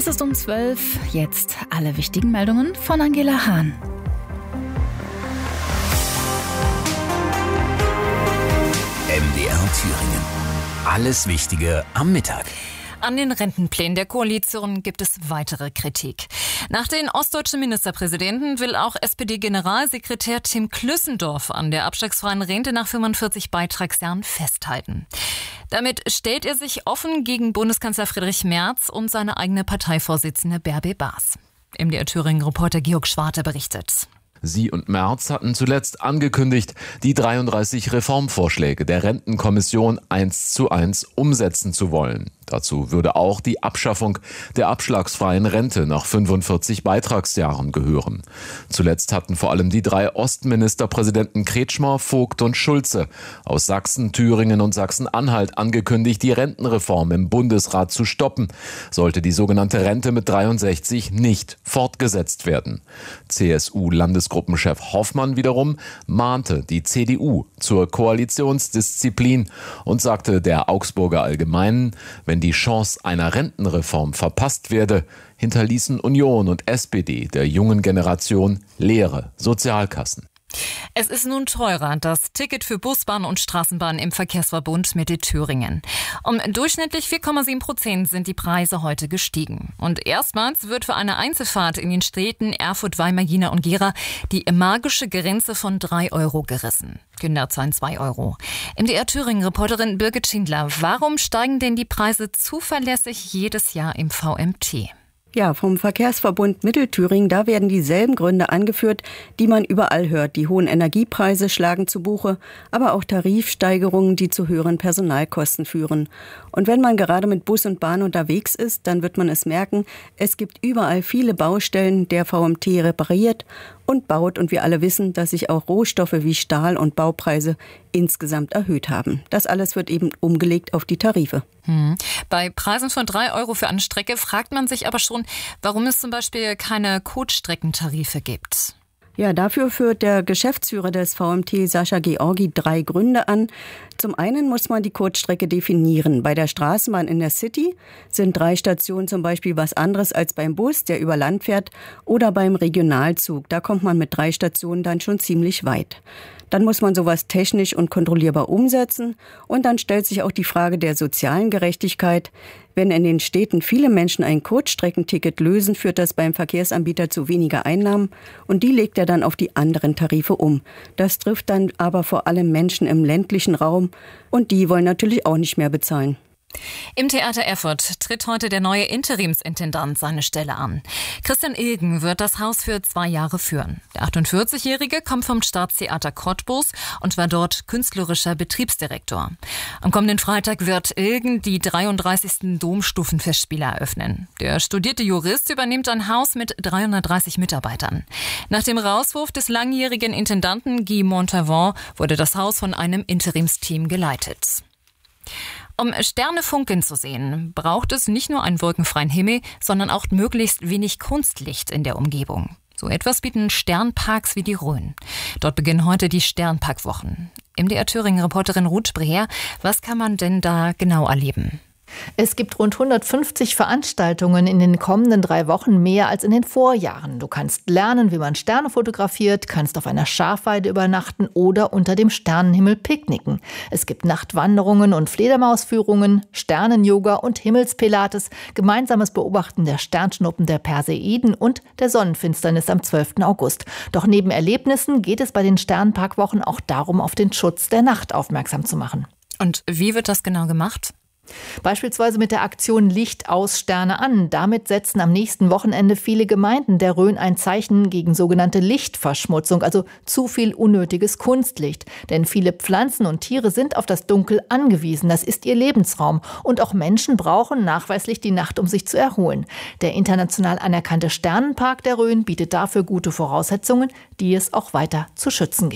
Es ist um 12. Jetzt alle wichtigen Meldungen von Angela Hahn. MDR Thüringen. Alles Wichtige am Mittag. An den Rentenplänen der Koalition gibt es weitere Kritik. Nach den ostdeutschen Ministerpräsidenten will auch SPD-Generalsekretär Tim Klüssendorf an der abschlagsfreien Rente nach 45 Beitragsjahren festhalten. Damit stellt er sich offen gegen Bundeskanzler Friedrich Merz und seine eigene Parteivorsitzende Bärbel Baas. MDR Thüringen-Reporter Georg Schwarte berichtet. Sie und Merz hatten zuletzt angekündigt, die 33 Reformvorschläge der Rentenkommission 1:1 umsetzen zu wollen. Dazu würde auch die Abschaffung der abschlagsfreien Rente nach 45 Beitragsjahren gehören. Zuletzt hatten vor allem die 3 Ostministerpräsidenten Kretschmer, Vogt und Schulze aus Sachsen, Thüringen und Sachsen-Anhalt angekündigt, die Rentenreform im Bundesrat zu stoppen, sollte die sogenannte Rente mit 63 nicht fortgesetzt werden. CSU-Landesgruppenchef Hoffmann wiederum mahnte die CDU zur Koalitionsdisziplin und sagte der Augsburger Allgemeinen, wenn die Chance einer Rentenreform verpasst werde, hinterließen Union und SPD der jungen Generation leere Sozialkassen. Es ist nun teurer, das Ticket für Bus, Bahn und Straßenbahn im Verkehrsverbund Mitte Thüringen. Um durchschnittlich 4,7% sind die Preise heute gestiegen. Und erstmals wird für eine Einzelfahrt in den Städten Erfurt, Weimar, Jena und Gera die magische Grenze von 3 Euro gerissen. Kinder zahlen 2 Euro. MDR Thüringen-Reporterin Birgit Schindler, warum steigen denn die Preise zuverlässig jedes Jahr im VMT? Ja, vom Verkehrsverbund Mittelthüringen, da werden dieselben Gründe angeführt, die man überall hört. Die hohen Energiepreise schlagen zu Buche, aber auch Tarifsteigerungen, die zu höheren Personalkosten führen. Und wenn man gerade mit Bus und Bahn unterwegs ist, dann wird man es merken, es gibt überall viele Baustellen, der VMT repariert und baut. Und wir alle wissen, dass sich auch Rohstoffe wie Stahl und Baupreise insgesamt erhöht haben. Das alles wird eben umgelegt auf die Tarife. Bei Preisen von 3 Euro für eine Strecke fragt man sich aber schon, warum es zum Beispiel keine Kurzstreckentarife gibt. Ja, dafür führt der Geschäftsführer des VMT, Sascha Georgi, 3 Gründe an. Zum einen muss man die Kurzstrecke definieren. Bei der Straßenbahn in der City sind 3 Stationen zum Beispiel was anderes als beim Bus, der über Land fährt, oder beim Regionalzug. Da kommt man mit 3 Stationen dann schon ziemlich weit. Dann muss man sowas technisch und kontrollierbar umsetzen. Und dann stellt sich auch die Frage der sozialen Gerechtigkeit. Wenn in den Städten viele Menschen ein Kurzstreckenticket lösen, führt das beim Verkehrsanbieter zu weniger Einnahmen. Und die legt er dann auf die anderen Tarife um. Das trifft dann aber vor allem Menschen im ländlichen Raum. Und die wollen natürlich auch nicht mehr bezahlen. Im Theater Erfurt tritt heute der neue Interimsintendant seine Stelle an. Christian Ilgen wird das Haus für 2 Jahre führen. Der 48-Jährige kommt vom Staatstheater Cottbus und war dort künstlerischer Betriebsdirektor. Am kommenden Freitag wird Ilgen die 33. Domstufenfestspiele eröffnen. Der studierte Jurist übernimmt ein Haus mit 330 Mitarbeitern. Nach dem Rauswurf des langjährigen Intendanten Guy Montavon wurde das Haus von einem Interimsteam geleitet. Um Sterne funkeln zu sehen, braucht es nicht nur einen wolkenfreien Himmel, sondern auch möglichst wenig Kunstlicht in der Umgebung. So etwas bieten Sternparks wie die Rhön. Dort beginnen heute die Sternparkwochen. MDR Thüringen-Reporterin Ruth Breher, was kann man denn da genau erleben? Es gibt rund 150 Veranstaltungen in den kommenden 3 Wochen, mehr als in den Vorjahren. Du kannst lernen, wie man Sterne fotografiert, kannst auf einer Schafweide übernachten oder unter dem Sternenhimmel picknicken. Es gibt Nachtwanderungen und Fledermausführungen, Sternen-Yoga und Himmelspilates, gemeinsames Beobachten der Sternschnuppen der Perseiden und der Sonnenfinsternis am 12. August. Doch neben Erlebnissen geht es bei den Sternparkwochen auch darum, auf den Schutz der Nacht aufmerksam zu machen. Und wie wird das genau gemacht? Beispielsweise mit der Aktion Licht aus, Sterne an. Damit setzen am nächsten Wochenende viele Gemeinden der Rhön ein Zeichen gegen sogenannte Lichtverschmutzung, also zu viel unnötiges Kunstlicht. Denn viele Pflanzen und Tiere sind auf das Dunkel angewiesen. Das ist ihr Lebensraum. Und auch Menschen brauchen nachweislich die Nacht, um sich zu erholen. Der international anerkannte Sternenpark der Rhön bietet dafür gute Voraussetzungen, die es auch weiter zu schützen gilt.